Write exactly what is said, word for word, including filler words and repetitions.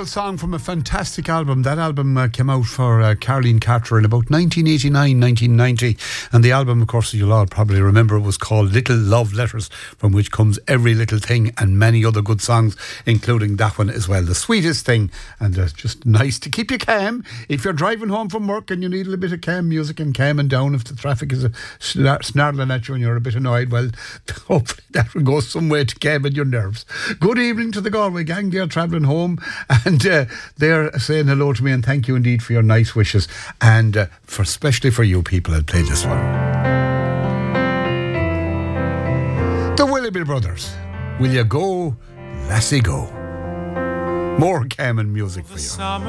beautiful song from a fantastic album. That album uh, came out for uh, Caroline Carter in about nineteen eighty-nine, nineteen ninety. And the album, of course, you'll all probably remember, was called Little Love Letters, from which comes Every Little Thing and many other good songs, including that one as well. The Sweetest Thing. And uh, just nice to keep you calm. If you're driving home from work and you need a little bit of calm music and calming down if the traffic is uh, snar- snarling at you and you're a bit annoyed, well, hopefully that will go some way to calming your nerves. Good evening to the Galway gang. They're travelling home and uh, they're saying hello to me and thank you indeed for your nice wishes. And uh, for especially for you people, I'll play this one. The Willoughby Brothers. Will you go, lassie, go? More Cayman music for you. Summer